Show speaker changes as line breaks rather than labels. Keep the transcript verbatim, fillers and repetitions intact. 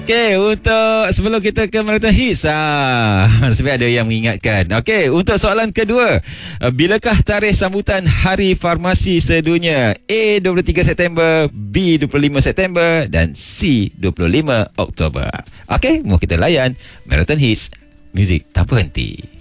Okey, untuk sebelum kita ke Marathon Hits, ah, sebab ada yang mengingatkan. Okey, untuk soalan kedua, bilakah tarikh sambutan Hari Farmasi Sedunia? A. dua puluh tiga September, B. dua puluh lima September dan C. dua puluh lima Oktober. Okey, mau kita layan Marathon Hits, muzik tanpa henti.